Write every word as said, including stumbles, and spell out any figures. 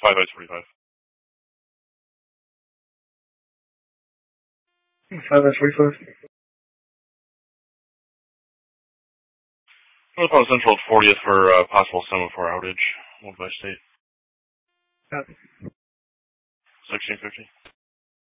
five ice forty-five. five ice forty-five. Northbound Central at fortieth for uh, possible semaphore outage. Moved by state. Copy. sixteen fifty.